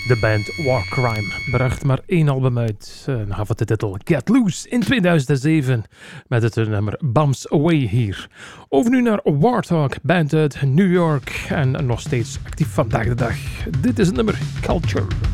De band Warcrime bracht maar 1 album uit en gaf het de titel Get Loose in 2007 met het nummer Bumps Away hier. Over nu naar Warthog, band uit New York en nog steeds actief vandaag de dag. Dit is het nummer Culture.